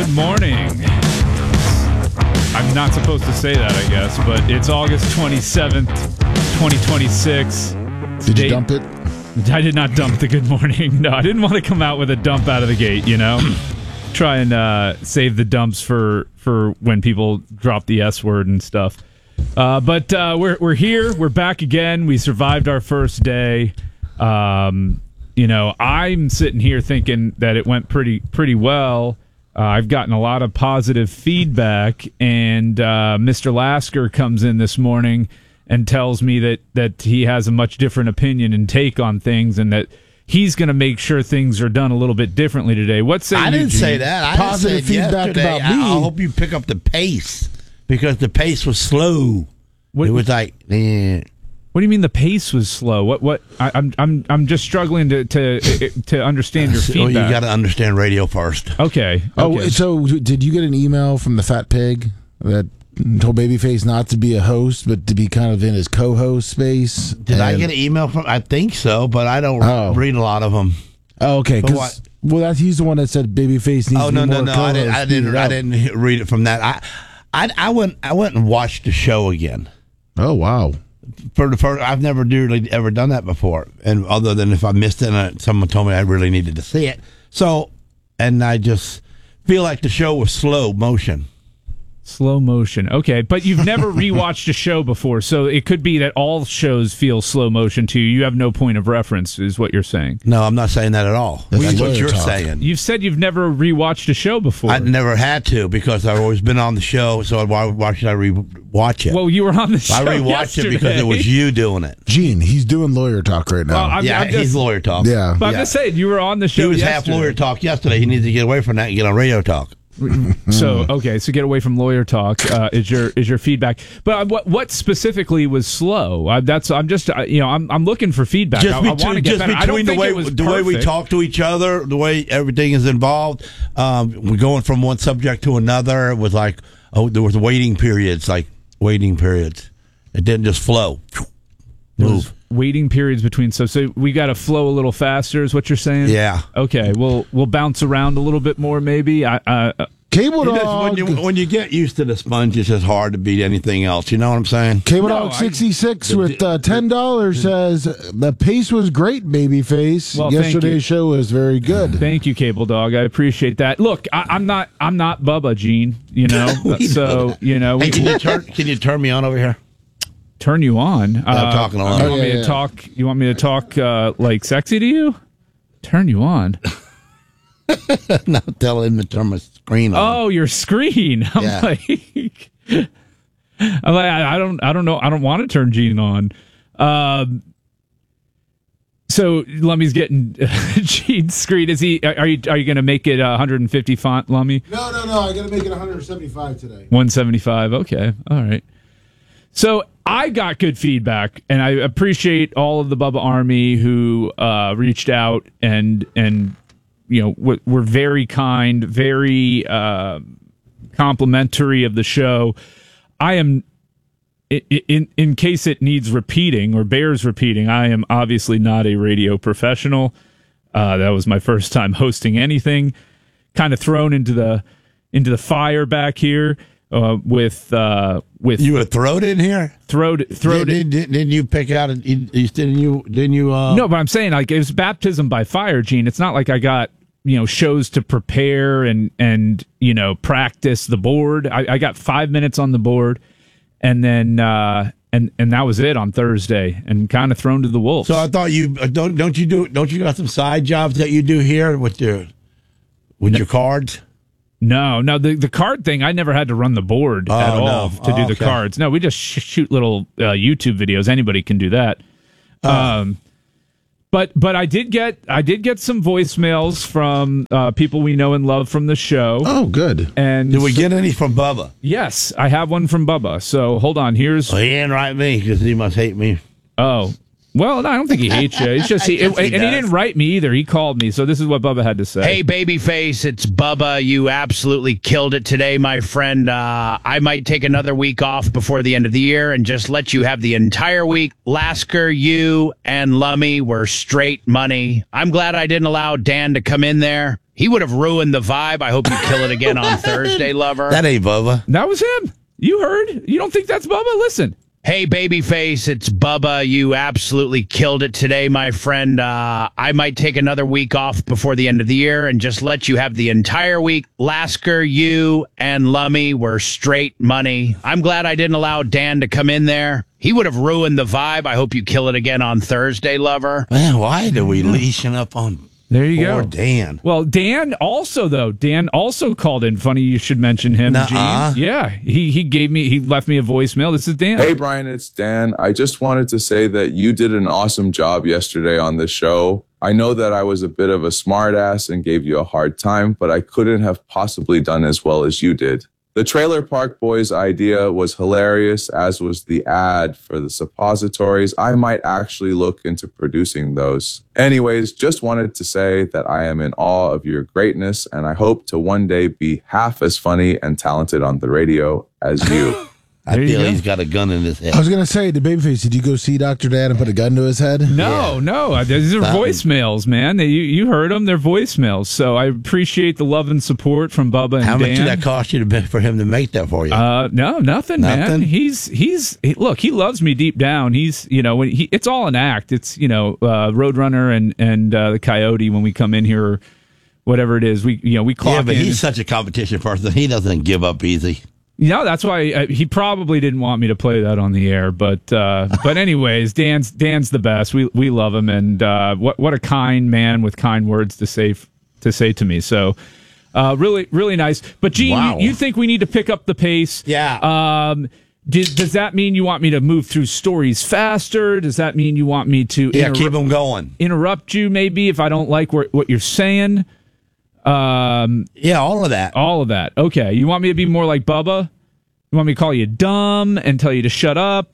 Good morning. I'm not supposed to say that, I guess, but it's August 27th, 2026. Did you dump it? I did not dump the good morning. No, I didn't want to come out with a dump out of the gate, you know? Try and save the dumps for when people drop the S word and stuff. But we're here. We're back again. We survived our first day. You know, I'm sitting here thinking that it went pretty well. I've gotten a lot of positive feedback, and Mr. Lasker comes in this morning and tells me that he has a much different opinion and take on things, and that he's going to make sure things are done a little bit differently today. What say you, I didn't Gene? say that. Positive feedback about me. I hope you pick up the pace, because the pace was slow. What, it was like, what do you mean the pace was slow? What? I'm just struggling to understand your feedback. Well, you got to understand radio first. Okay. Oh, Okay. so did you get an email from the fat pig that told Babyface not to be a host, but to be kind of in his co-host space? Did I get an email from? I think so, but I don't read a lot of them. Oh, okay. But what? Well, he's the one that said Babyface needs to be more co-host. I didn't read it from that. I went and watched the show again. Oh, wow. For the first, I've never really ever done that before, and other than if I missed it and someone told me I really needed to see it. So, and I just feel like the show was slow motion. Slow motion. Okay, but you've never rewatched a show before, so it could be that all shows feel slow motion to you. You have no point of reference, is what you're saying. No, I'm not saying that at all. That's what you're saying. You've said you've never rewatched a show before. I never had to, because I've always been on the show, so why should I rewatch it? Well, you were on the show I rewatched yesterday. it because it was you doing it. Gene, he's doing lawyer talk right now. Well, He's lawyer talk. Yeah. But I'm just saying, you were on the show He was yesterday. half lawyer talk yesterday. He needs to get away from that and get on radio talk. So get away from lawyer talk is your feedback. But what specifically was slow? I'm looking for feedback. I want to get better. I don't think it was the way we perfect. talk to each other, the way everything is involved. We're going from one subject to another. It was like there was waiting periods. It didn't just flow. Move. Waiting periods between so we got to flow a little faster is what you're saying? Yeah. Okay, we'll bounce around a little bit more maybe. Cable Dog. When you get used to the sponge, it's just hard to beat anything else. You know what I'm saying? Cable Dog 66 with $10 says the pace was great, Babyface. Well, Yesterday's show was very good. Thank you, Cable Dog. I appreciate that. Look, I'm not Bubba, Gene. You know, so you know. Hey, can you turn me on over here? Turn you on. I'm talking a lot. You want me to talk? You want me to talk like sexy to you? Turn you on. Not tell him to turn my screen on. Oh, your screen. I'm like, I don't know. I don't want to turn Gene on. So Lummy's getting Gene's screen. Is he? Are you going to make it 150 font, Lummy? No. I got to make it 175 today. 175. Okay. All right. So I got good feedback, and I appreciate all of the Bubba Army who reached out and were very kind, very complimentary of the show. I am, in case it needs repeating or bears repeating, I am obviously not a radio professional. That was my first time hosting anything. Kind of thrown into the fire back here. With you were thrown in here. Didn't you pick out? Didn't you? No, but I'm saying like it was baptism by fire, Gene. It's not like I got shows to prepare and practice the board. I got 5 minutes on the board, and then and that was it on Thursday, and kind of thrown to the wolves. So I thought you don't you got some side jobs that you do here with your cards? No, the card thing, I never had to run the board at all to do the cards. No, we just shoot little YouTube videos. Anybody can do that. But I did get some voicemails from people we know and love from the show. Oh, good. And did we get any from Bubba? Yes, I have one from Bubba. So hold on. Here's. Well, he didn't write me because he must hate me. Oh. Well, I don't think he hates you. It's just and he didn't write me either. He called me, so this is what Bubba had to say. Hey, Babyface, it's Bubba. You absolutely killed it today, my friend. I might take another week off before the end of the year and just let you have the entire week. Lasker, you, and Lummy were straight money. I'm glad I didn't allow Dan to come in there. He would have ruined the vibe. I hope you kill it again on Thursday, lover. That ain't Bubba. That was him. You heard? You don't think that's Bubba? Listen. Hey, babyface, it's Bubba. You absolutely killed it today, my friend. I might take another week off before the end of the year and just let you have the entire week. Lasker, you, and Lummy were straight money. I'm glad I didn't allow Dan to come in there. He would have ruined the vibe. I hope you kill it again on Thursday, lover. Man, why do we leashing up on There you poor go. Dan? Well, Dan also called in. Funny you should mention him, Nuh-uh. Gene. Yeah, he left me a voicemail. This is Dan. Hey, Brian, it's Dan. I just wanted to say that you did an awesome job yesterday on the show. I know that I was a bit of a smartass and gave you a hard time, but I couldn't have possibly done as well as you did. The Trailer Park Boys idea was hilarious, as was the ad for the suppositories. I might actually look into producing those. Anyways, just wanted to say that I am in awe of your greatness, and I hope to one day be half as funny and talented on the radio as you. I There you feel go. he's got a gun in his head. I was gonna say, the babyface. Did you go see Dr. Dan and put a gun to his head? No, these are voicemails, man. You heard them. They're voicemails. So I appreciate the love and support from Bubba and How Dan. much did that cost you for him to make that for you? No, nothing, man. Nothing? Look, he loves me deep down. He's, it's all an act. It's, Roadrunner and the Coyote when we come in here, or whatever it is. We clock yeah, but in. he's such a competition person. He doesn't give up easy. That's why he probably didn't want me to play that on the air. But anyways, Dan's the best. We love him, and what a kind man with kind words to say to me. So really, really nice. But Gene, Wow. you think we need to pick up the pace? Yeah. Does that mean you want me to move through stories faster? Does that mean you want me to Keep him going. interrupt you maybe if I don't like what you're saying? Yeah, all of that. All of that. Okay. You want me to be more like Bubba? You want me to call you dumb and tell you to shut up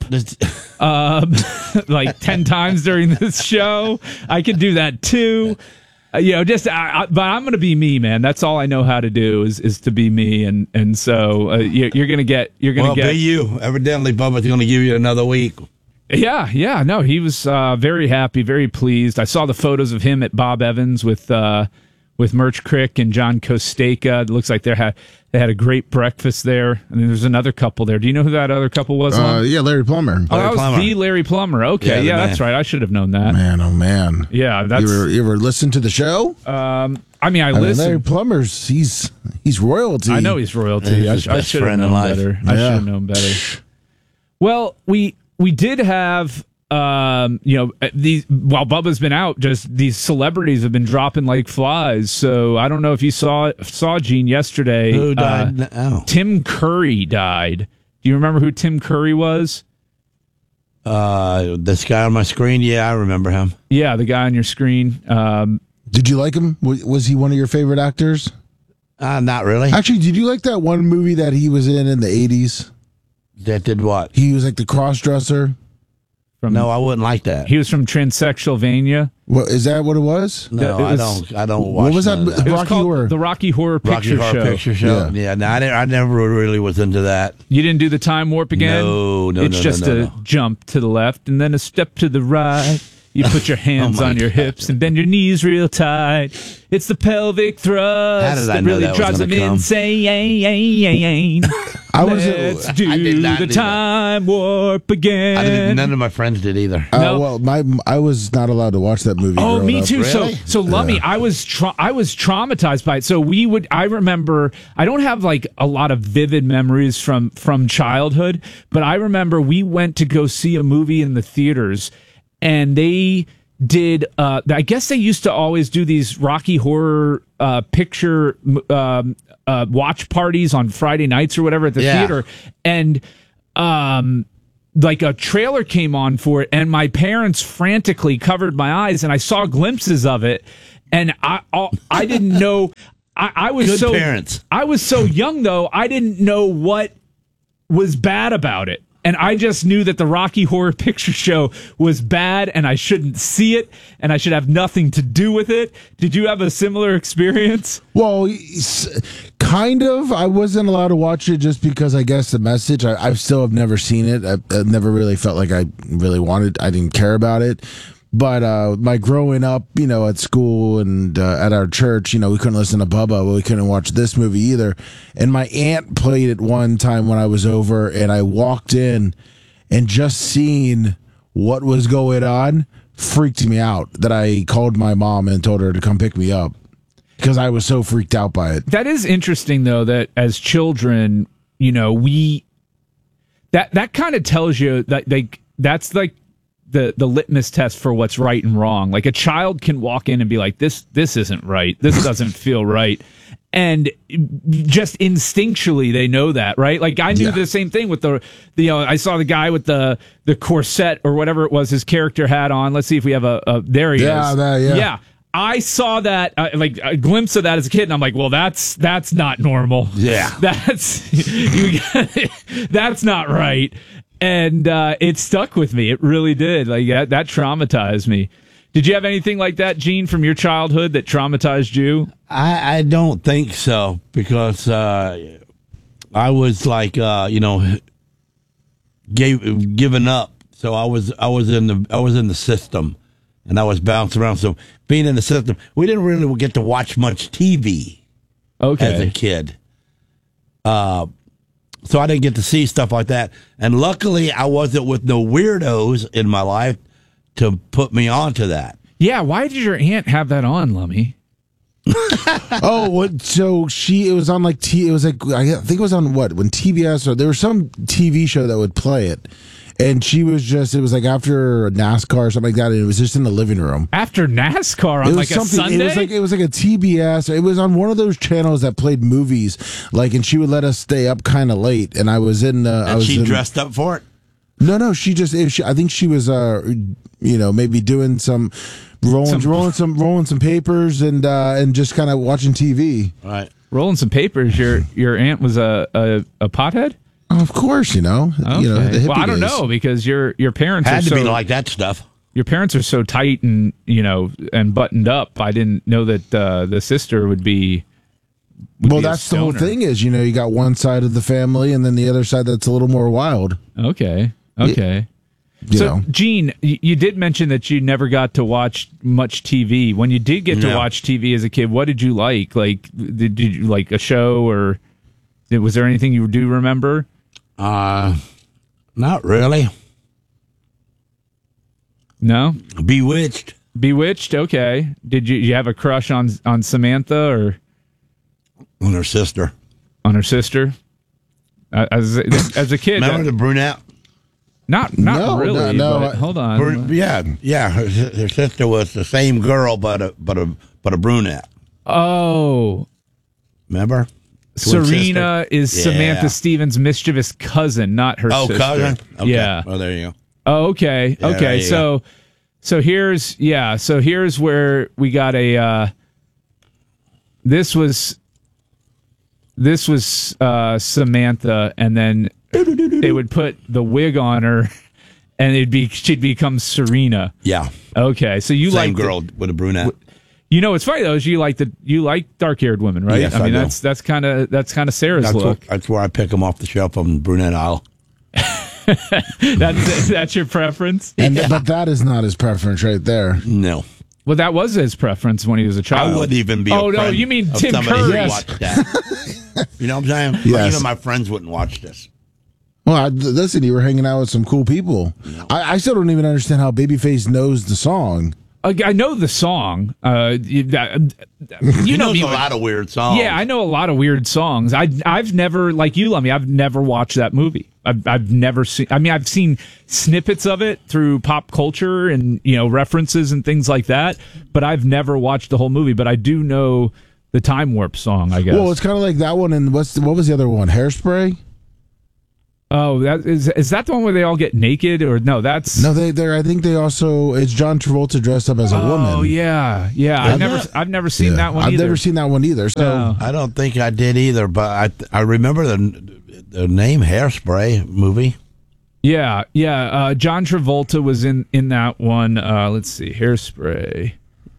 like 10 times during this show? I can do that too. But I'm going to be me, man. That's all I know how to do is to be me. And so you're going to get. Be you. Evidently, Bubba's going to give you another week. Yeah. No, he was very happy, very pleased. I saw the photos of him at Bob Evans with Merch Crick and John Kosteka. It looks like they had a great breakfast there. And then there's another couple there. Do you know who that other couple was? Yeah, Larry Plummer. Oh, that was Plummer. the Larry Plummer. Okay, Yeah, the that's man. right. I should have known that. Man, oh man. Yeah, that's. You ever listen to the show? I Larry listen. Plummer's he's royalty. I know he's royalty. He's I his best should have friend in known life. better. I Yeah. should have known better. Well, we did have. These while Bubba's been out, just these celebrities have been dropping like flies. So I don't know if you saw Gene yesterday. Who died? Tim Curry died. Do you remember who Tim Curry was? This guy on my screen. Yeah, I remember him. Yeah, the guy on your screen. Did you like him? Was he one of your favorite actors? Not really. Actually, did you like that one movie that he was in the 80s? That did what? He was like the cross-dresser. No, I wouldn't like that. He was from Transsexualvania. What is that? What it was? No, it was- I don't watch. What was that? none of It was Rocky called Horror. the Rocky Horror Rocky Picture Horror Show. Picture Show. Yeah. Yeah, no, I never really was into that. You didn't do the time warp again? No, It's just a no. jump to the left and then a step to the right. You put your hands Oh my on your God. hips and bend your knees real tight. It's the pelvic thrust How did I that know really that was drives them gonna come? insane. I was. Let's I did do not the do that. time warp again. None of my friends did either. No. Well, I was not allowed to watch that movie. Oh, growing me up. too. Really? So Lummy, I was traumatized by it. So I remember, I don't have like a lot of vivid memories from childhood, but I remember we went to go see a movie in the theaters, and they did. I guess they used to always do these Rocky Horror Picture watch parties on Friday nights or whatever at the Yeah. theater, and like a trailer came on for it, and my parents frantically covered my eyes, and I saw glimpses of it, and I didn't know. I was Good so parents. I was so young though. I didn't know what was bad about it. And I just knew that the Rocky Horror Picture Show was bad and I shouldn't see it and I should have nothing to do with it. Did you have a similar experience? Well, kind of. I wasn't allowed to watch it just because I guess the message. I still have never seen it. I never really felt like I really wanted. I didn't care about it. But my growing up, at school and at our church, we couldn't listen to Bubba. Well, we couldn't watch this movie either. And my aunt played it one time when I was over, and I walked in, and just seeing what was going on freaked me out that I called my mom and told her to come pick me up because I was so freaked out by it. That is interesting, though, that as children, we that kind of tells you that that's like the litmus test for what's right and wrong. Like a child can walk in and be like, this isn't right. This doesn't feel right. And just instinctually they know that, right? Like I knew the same thing with I saw the guy with the corset or whatever it was his character had on. Let's see if we have there he is. Yeah. I saw that, like a glimpse of that as a kid, and I'm like, well, that's not normal. Yeah. That's not right. And it stuck with me. It really did. Like that traumatized me. Did you have anything like that, Gene, from your childhood that traumatized you? I don't think so, because I was like given up. So I was in the system, and I was bouncing around. So being in the system, we didn't really get to watch much TV as a kid. So I didn't get to see stuff like that. And luckily, I wasn't with no weirdos in my life to put me onto that. Yeah, why did your aunt have that on, Lummy? Oh, what? So it was on like it was like I think it was on what when TBS or there was some TV show that would play it, and it was like after NASCAR or something like that, and it was just in the living room after NASCAR on like a Sunday. It was like a TBS. It was on one of those channels that played movies, and she would let us stay up kind of late, and I was in. She dressed up for it. No, she just. I think she was, maybe doing some rolling some papers and just kind of watching TV. All right, rolling some papers. Your aunt was a pothead. Oh, of course, Okay. the hippie well, I don't days. know because your parents had are to be like that stuff. Your parents are so tight and and buttoned up. I didn't know that the sister would be. Well, that's the whole thing is, you got one side of the family and then the other side that's a little more wild. Okay. Gene, you did mention that you never got to watch much TV. When you did get to watch TV as a kid, what did you like? Like, did you like a show or was there anything you do remember? Not really. No? Bewitched. Okay. Did you have a crush on Samantha or on her sister? On her sister? As a kid, remember the brunette? Not really. No. But hold on. Yeah. Her sister was the same girl, but a brunette. Oh, remember? Serena is Samantha Stevens' mischievous cousin, not her sister. Oh, cousin. Okay. Yeah. Oh, there you go. Oh, okay. Yeah, okay. So here's where we got a. This was Samantha, and then they would put the wig on her, and she'd become Serena. Yeah. Okay, so you same like girl with a brunette. What's funny though is you like dark-haired women, right? Yes, I mean I that's kind of Sarah's look. That's where I pick them off the shelf on the brunette aisle. That's your preference, but that is not his preference right there. No. Well, that was his preference when he was a child. I wouldn't even be. Oh no, you mean Tim Curry? Who watched that. You know what I'm saying? Yes. Even my friends wouldn't watch this. Well, listen, you were hanging out with some cool people. I still don't even understand how Babyface knows the song. I know the song. He knows a lot of weird songs. Yeah, I know a lot of weird songs. I've never, like you, Lummy, I've never watched that movie. I've never seen. I mean, I've seen snippets of it through pop culture and references and things like that. But I've never watched the whole movie. But I do know the Time Warp song, I guess. Well, it's kind of like that one. And what was the other one? Hairspray. Oh, that is that the one where they all get naked or no? That's no. I think they also. It's John Travolta dressed up as a woman. Oh yeah. I've never seen that one. I've never seen that one either. So No. I don't think I did either. But I remember the name Hairspray movie. Yeah. John Travolta was in that one. Let's see, Hairspray.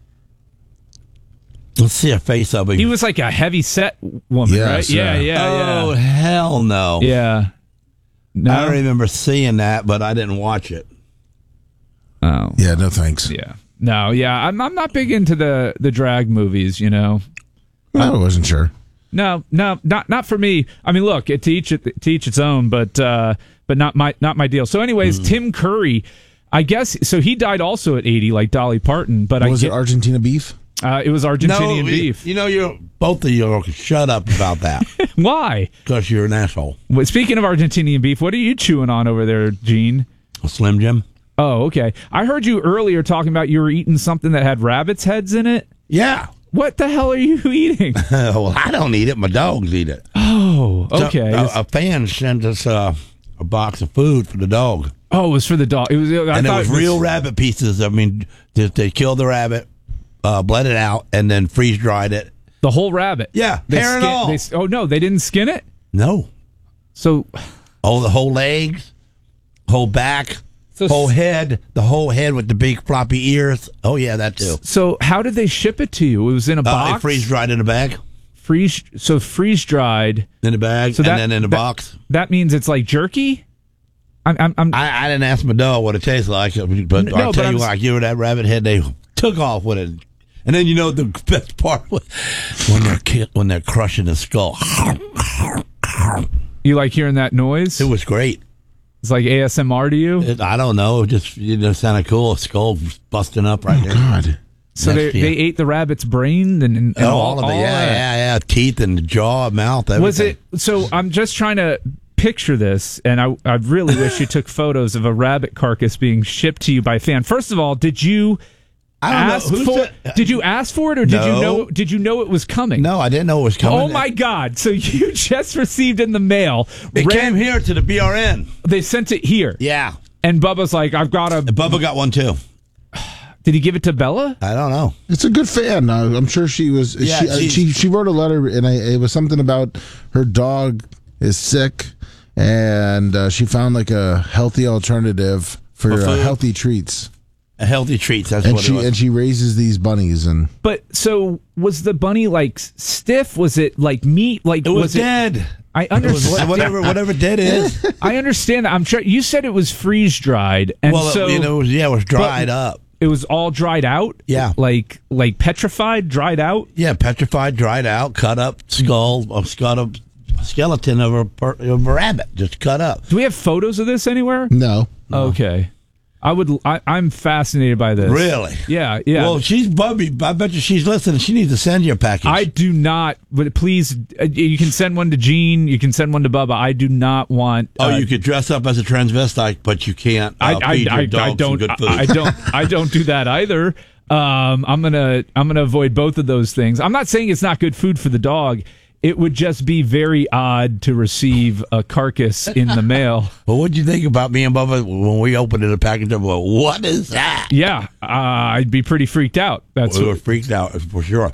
Let's see a face of him. He was like a heavy set woman, right? Sir. Yeah. Oh hell no. Yeah. No. I remember seeing that, but I didn't watch it. Oh. Yeah, no thanks. Yeah. No, yeah. I'm not big into the drag movies, you know. I wasn't sure. No, not for me. I mean, look, to each its own, but not my deal. So, anyways, Tim Curry, I guess. So he died also at 80, like Dolly Parton. But Was it Argentina beef? It was Argentinian beef. You know, both of you shut up about that Why? because you're an asshole. Well, speaking of Argentinian beef, what are you chewing on over there, Gene? A Slim Jim. Oh, okay. I heard you earlier talking about you were eating something that had rabbits' heads in it. Yeah. What the hell are you eating? Well, I don't eat it. My dogs eat it. Oh, okay. So, a fan sent us a box of food for the dog. Oh, it was for the dog. It was, It was real rabbit pieces. I mean, they killed the rabbit, bled it out, and then freeze dried it. The whole rabbit. Yeah, hair and all. Oh no, they didn't skin it. No. So, Oh, the whole legs, whole back, whole head, the whole head with the big floppy ears. Oh yeah, that too. So how did they ship it to you? It was in a box. They freeze dried in a bag. Freeze dried In a bag, So and then in a box. That means it's like jerky. I didn't ask my dog what it tastes like, but I'll tell you what, I give her that rabbit head. They took off with it, and then you know the best part was when they're crushing the skull. You like hearing that noise? It was great. It's like ASMR to you. I don't know. It just sounded cool. A skull busting up right there. God. So they ate the rabbit's brain and all of it. Yeah. Teeth and jaw, mouth. Everything. Was it? So I'm just trying to picture this, and I really wish you took photos of a rabbit carcass being shipped to you by fan. First of all, did you ask for it, or did you know it was coming? No, I didn't know it was coming. Oh my God! So you just received in the mail. It came here to the BRN. They sent it here. Yeah. And Bubba's like, I've got a. Bubba got one too. Did he give it to Bella? I don't know. It's a good fan. I'm sure she was. Yeah, she wrote a letter, and it was something about her dog is sick, and she found like a healthy alternative for healthy treats. A healthy treats. That's and what it was. And she raises these bunnies, and But so was the bunny like stiff? Was it like meat? Like it was dead. I understand. Whatever dead is. I understand that. I'm sure you said it was freeze dried, and so it was dried up. It was all dried out. Yeah, like petrified, dried out. Yeah, petrified, dried out, cut up skull, skeleton of a rabbit, just cut up. Do we have photos of this anywhere? No. Okay. I'm fascinated by this. Really? Yeah. Well, she's Bubby. I bet you she's listening. She needs to send you a package. I do not. But please, you can send one to Gene. You can send one to Bubba. I do not want. You could dress up as a transvestite, but you can't feed your dog some good food. I don't do that either. I'm gonna avoid both of those things. I'm not saying it's not good food for the dog. It would just be very odd to receive a carcass in the mail. Well, what'd you think about me and Bubba when we opened the package? Well, what is that? Yeah, I'd be pretty freaked out. We were freaked out for sure.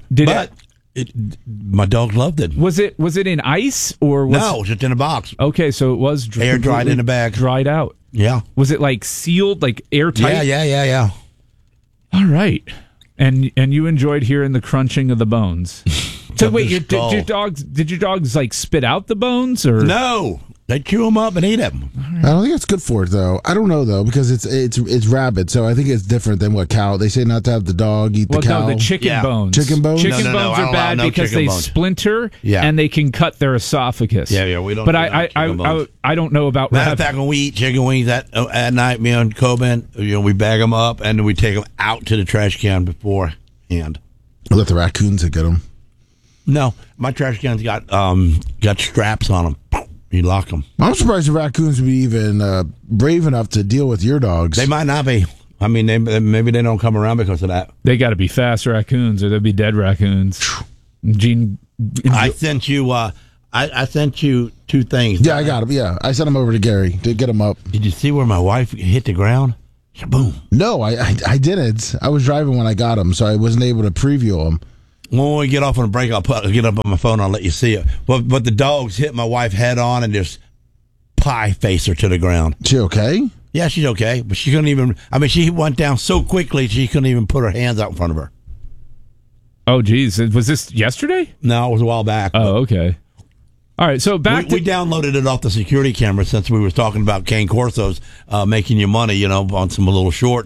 My dog loved it. Was it in ice or no? Just in a box. Okay, so it was air dried in a bag, dried out. Yeah. Was it like sealed, like airtight? Yeah. All right, and you enjoyed hearing the crunching of the bones. So wait, did your dogs like spit out the bones or no? They chew them up and eat them. I don't think it's good for it though. I don't know though because it's rabbit, so I think it's different than what cow. They say not to have the dog eat the cow. No, the chicken bones. Chicken bones. Chicken bones are bad because they splinter and they can cut their esophagus. Yeah, we don't. But I don't know about rabbit. Matter of fact, when we eat chicken wings at night, me and Coben, we bag them up and we take them out to the trash can beforehand. Let the raccoons get them. No, my trash can's got straps on them. You lock them. I'm surprised the raccoons would be even brave enough to deal with your dogs. They might not be. I mean, maybe they don't come around because of that. They got to be fast raccoons, or they'd be dead raccoons. Gene, I sent you. I sent you two things. Yeah, I got them. Yeah, I sent them over to Gary to get them up. Did you see where my wife hit the ground? Boom. No, I didn't. I was driving when I got them, so I wasn't able to preview them. When we get off on a break, I'll get up on my phone. I'll let you see it. But the dogs hit my wife head on and just pie face her to the ground. She okay? Yeah, she's okay. But she couldn't even. I mean, she went down so quickly she couldn't even put her hands out in front of her. Oh, geez, was this yesterday? No, it was a while back. Oh, okay. All right, so we downloaded it off the security camera since we were talking about Cane Corso's making you money, on some little shorts.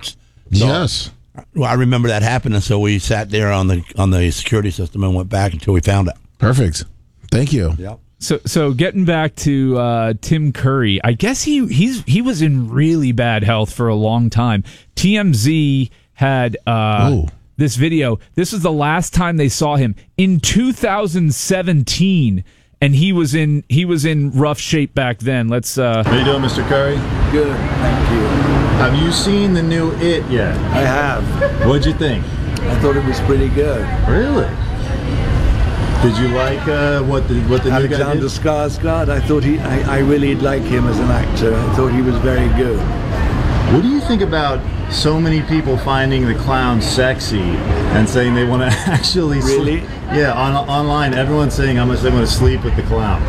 Yes. Well, I remember that happening, so we sat there on the security system and went back until we found it. Perfect. Thank you. Yep. So getting back to Tim Curry, I guess he was in really bad health for a long time. TMZ had this video. This was the last time they saw him in 2017, and he was in rough shape back then. Let's. How you doing, Mr. Curry? Good, thank you. Have you seen the new It yet? I have. What'd you think? I thought it was pretty good. Really? Did you like what the new guy Alexander did? Skarsgård, I really like him as an actor. I thought he was very good. What do you think about so many people finding the clown sexy and saying they want to actually Really? sleep? Yeah, online, everyone's saying how much they want to sleep with the clown.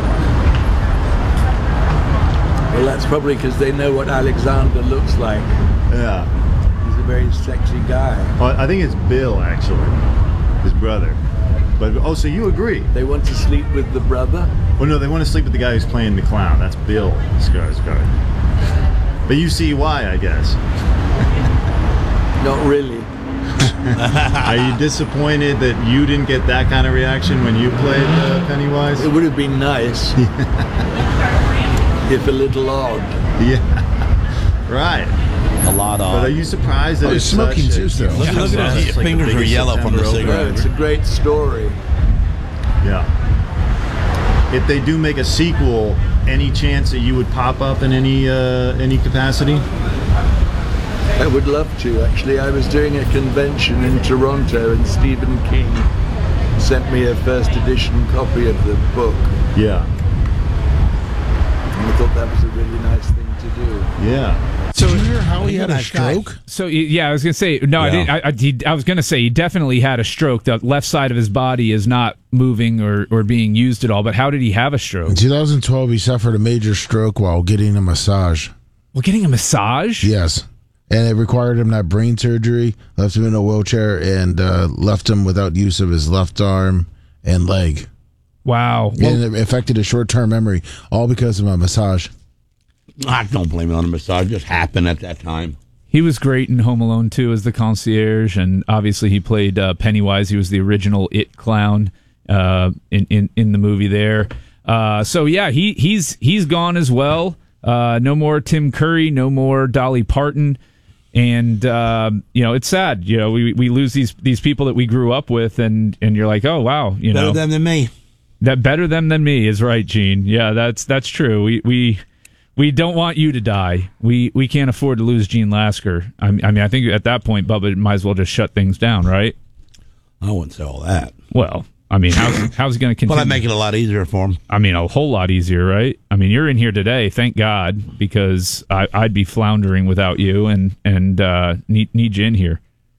Well, that's probably because they know what Alexander looks like. Yeah. He's a very sexy guy. Well, I think it's Bill, actually, his brother. But so you agree? They want to sleep with the brother? Well, no, they want to sleep with the guy who's playing the clown. That's Bill Skarsgård. But you see why, I guess. Not really. Are you disappointed that you didn't get that kind of reaction when you played Pennywise? It would have been nice. If a little odd. Yeah. Right. A lot of. But are you surprised that Oh, it's he's smoking such too still. Look at his it's like fingers the are biggest yellow from the September cigarette. opener? It's a great story. Yeah. If they do make a sequel, any chance that you would pop up in any capacity? I would love to, actually. I was doing a convention in Toronto and Stephen King sent me a first edition copy of the book. Yeah. And I thought that was a really nice thing to do. Yeah. Did you hear how he had a nice guy. stroke? So yeah, I was gonna say no. I Yeah. didn't. I was gonna say he definitely had a stroke. The left side of his body is not moving or being used at all. But how did he have a stroke? In 2012, he suffered a major stroke while getting a massage. Well, getting a massage. Yes. And it required him to have brain surgery, left him in a wheelchair, and left him without use of his left arm and leg. Wow. Well, And it affected his short-term memory, all because of a massage. I don't blame it on the massage. It just happened at that time. he was great in Home Alone 2 as the concierge, and obviously he played Pennywise. He was the original It clown in the movie there. So yeah, he's gone as well. No more Tim Curry, no more Dolly Parton. And it's sad. We lose these people that we grew up with, and you're like, oh wow, Better them than me. that better them than me is right, Gene. Yeah, that's true. We don't want you to die. We can't afford to lose Gene Lasker. I mean, I think at that point, Bubba might as well just shut things down, right? I wouldn't say all that. Well, I mean, how's he going to continue? Well, I make it a lot easier for him. I mean, a whole lot easier, right? I mean, you're in here today, thank God, because I'd be floundering without you, and need you in here.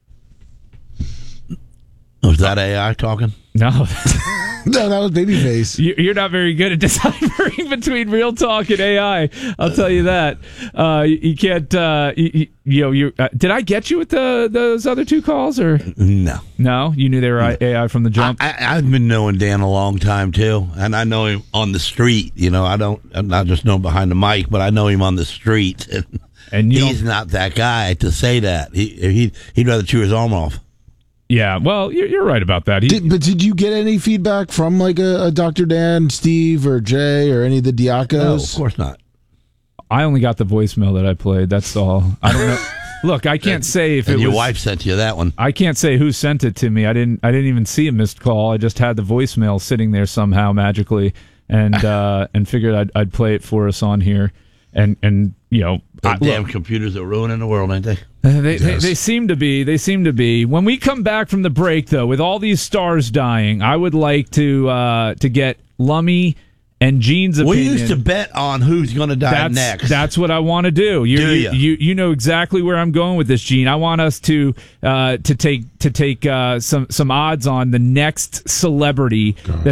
Was that AI talking? No, No, that was Babyface. you're not very good at deciphering between real talk and AI. I'll tell you that. You can't. Did I get you with those other two calls, or No. no? You knew they were AI from the jump. I've been knowing Dan a long time too, and I know him on the street. I'm not just know him behind the mic, but I know him on the street. And he's not that guy to say that. He'd rather chew his arm off. Yeah, well, you're right about that. But did you get any feedback from like a Dr. Dan, Steve, or Jay, or any of the Diacos? No, of course not. I only got the voicemail that I played. That's all. I don't know. Look, I can't say if And it your was. wife sent you that one. I can't say who sent it to me. I didn't even see a missed call. I just had the voicemail sitting there somehow magically, and figured I'd play it for us on here. And Damn computers are ruining the world, ain't they? They seem to be. They seem to be. When we come back from the break, though, with all these stars dying, I would like to get Lummy and Gene's opinion. We used to bet on who's going to die next. That's what I want to do. You know exactly where I'm going with this, Gene. I want us to take some odds on the next celebrity that